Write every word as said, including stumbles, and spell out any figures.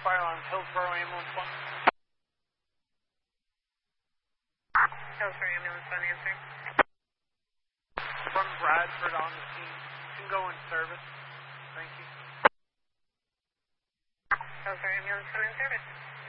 Fire alarm, Hillsborough Ambulance one. Hillsborough Ambulance one, answer. From Bradford on the scene. Can go in service. Thank you. Hillsborough Ambulance one in service.